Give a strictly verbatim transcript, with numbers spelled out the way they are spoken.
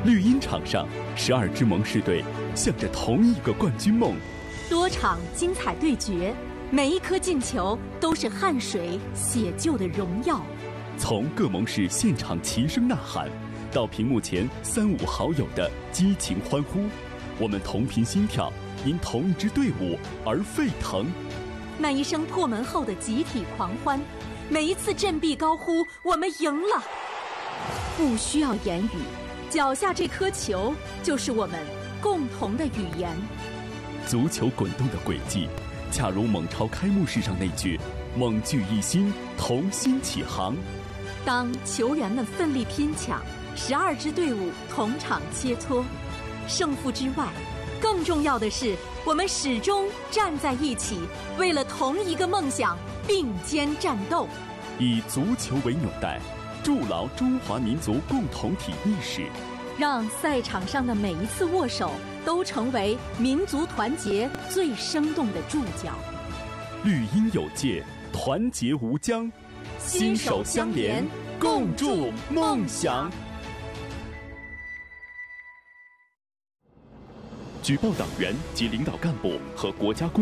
绿茵场上，十二支盟誓队向着同一个冠军梦。 多场精彩对决，每一颗进球都是汗水写就的荣耀。 从各盟誓现场齐声呐喊，到屏幕前三五好友的激情欢呼，我们同频心跳，因同一支队伍而沸腾。 那一声破门后的集体狂欢，每一次振臂高呼“我们赢了”，不需要言语，脚下这颗球就是我们共同的语言。 足球滚动的轨迹，恰如蒙超开幕式上那句“盟聚一心，同心起航”。 当球员们奋力拼抢，十二支队伍同场切磋，胜负之外，更重要的是，我们始终站在一起，为了同一个梦想并肩战斗。 以足球为纽带，筑牢中华民族共同体意识， 让赛场上的每一次握手都成为民族团结最生动的注脚。 绿茵有界，团结无疆，心手相连，共筑梦想。举报党员及领导干部和国家公